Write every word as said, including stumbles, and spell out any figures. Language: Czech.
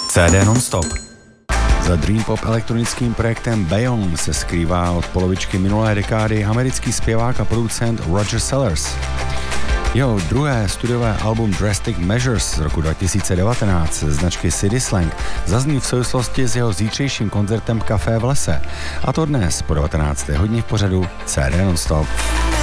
C D non-stop. Za Dream Pop elektronickým projektem Beyond se skrývá od polovičky minulé dekády americký zpěvák a producent Roger Sellers. Jeho druhé studiové album Drastic Measures z roku dva tisíce devatenáct značky City Slang zazní v souvislosti s jeho zítřejším koncertem v Café v lese. A to dnes po devatenácté hodině v pořadu C D non-stop.